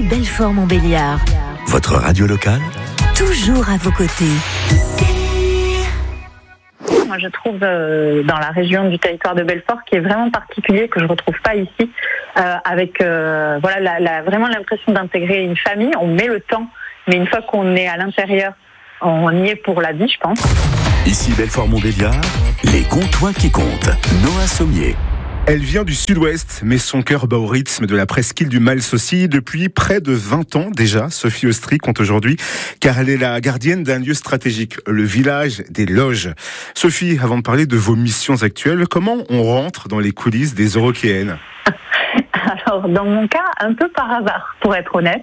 Belfort-Montbéliard. Votre radio locale, Toujours à vos côtés. Moi, je trouve dans la région du territoire de Belfort qui est vraiment particulier, que je retrouve pas ici, avec vraiment l'impression d'intégrer une famille. On met le temps, mais une fois qu'on est à l'intérieur, on y est pour la vie, je pense. Ici Belfort-Montbéliard, les Comtois qui comptent. Noah Sommier. Elle vient du sud-ouest, mais son cœur bat au rythme de la presqu'île du Mal-Saucy depuis près de 20 ans déjà. Sophie Austry compte aujourd'hui, car elle est la gardienne d'un lieu stratégique, le village des Loges. Sophie, avant de parler de vos missions actuelles, comment on rentre dans les coulisses des Eurockéennes ? Alors, dans mon cas, un peu par hasard, pour être honnête.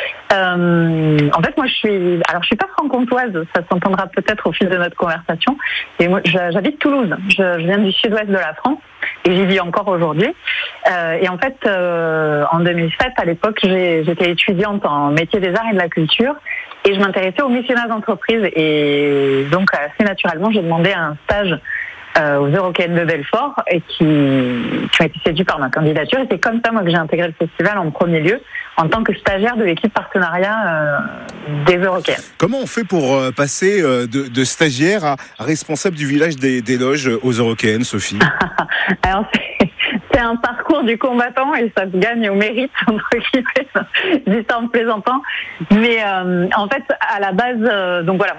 En fait, moi, je suis pas franc-comtoise, ça s'entendra peut-être au fil de notre conversation. Et moi, j'habite Toulouse. Je viens du sud-ouest de la France et j'y vis encore aujourd'hui. Et en fait, en 2007, à l'époque, j'étais étudiante en métier des arts et de la culture et je m'intéressais au mécénat d'entreprise. Et donc, assez naturellement, j'ai demandé un stage aux Eurockéennes de Belfort et qui ont été séduits par ma candidature. Et c'est comme ça, moi, que j'ai intégré le festival en premier lieu, en tant que stagiaire de l'équipe partenariat des Eurockéennes. Comment on fait pour passer de stagiaire à responsable du village des Loges aux Eurockéennes, Sophie ? Alors, c'est un parcours du combattant et ça se gagne au mérite, entre guillemets, du temps de plaisantant. Mais en fait, à la base, donc voilà, moi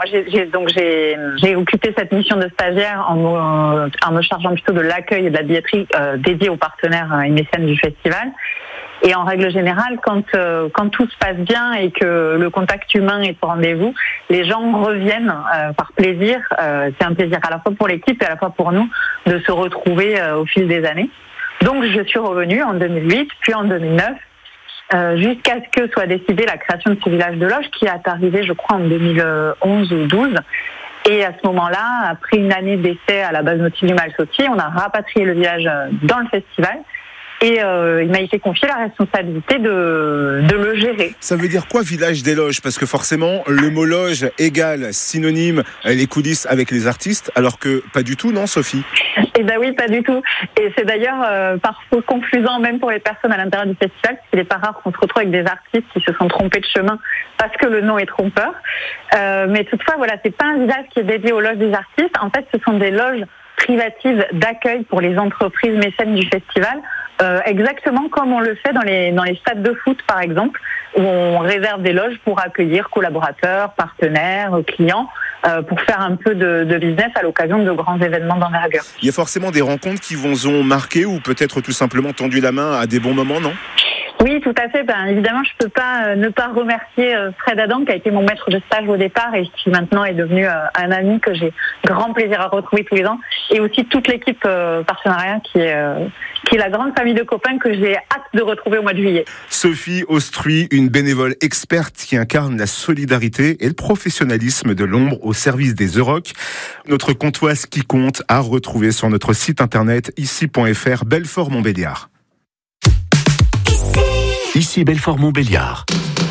j'ai occupé cette mission de stagiaire en me chargeant plutôt de l'accueil et de la billetterie dédiée aux partenaires et mécènes du festival. Et en règle générale, quand tout se passe bien et que le contact humain est au rendez-vous, les gens reviennent par plaisir. C'est un plaisir à la fois pour l'équipe et à la fois pour nous de se retrouver au fil des années. Donc je suis revenue en 2008, puis en 2009, jusqu'à ce que soit décidée la création de ce village de Loges qui est arrivé, je crois, en 2011 ou 2012. Et à ce moment-là, après une année d'essai à la base nautique du Mal-Saucy, on a rapatrié le village dans le festival. Et il m'a été confié la responsabilité de le gérer. Ça veut dire quoi, village des Loges ? Parce que forcément, le mot loge égale synonyme les coulisses avec les artistes, alors que pas du tout, non, Sophie ? Eh ben oui, pas du tout. Et c'est d'ailleurs parfois confusant même pour les personnes à l'intérieur du festival, parce qu'il n'est pas rare qu'on se retrouve avec des artistes qui se sont trompés de chemin parce que le nom est trompeur. Mais toutefois, voilà, c'est pas un village qui est dédié aux loges des artistes. En fait, ce sont des loges privatives d'accueil pour les entreprises mécènes du festival. Exactement comme on le fait dans les stades de foot, par exemple, où on réserve des loges pour accueillir collaborateurs, partenaires, clients, pour faire un peu de business à l'occasion de grands événements d'envergure. Il y a forcément des rencontres qui vous ont marqué ou peut-être tout simplement tendu la main à des bons moments, non ? Oui, tout à fait. Évidemment, je peux pas ne pas remercier Fred Adam, qui a été mon maître de stage au départ et qui maintenant est devenu un ami que j'ai grand plaisir à retrouver tous les ans, et aussi toute l'équipe partenariat qui est la grande famille de copains que j'ai hâte de retrouver au mois de juillet. Sophie Austry, une bénévole experte qui incarne la solidarité et le professionnalisme de l'ombre au service des Euroc. Notre Comtoise qui compte à retrouver sur notre site internet ici.fr Belfort-Montbéliard. Ici Belfort-Montbéliard.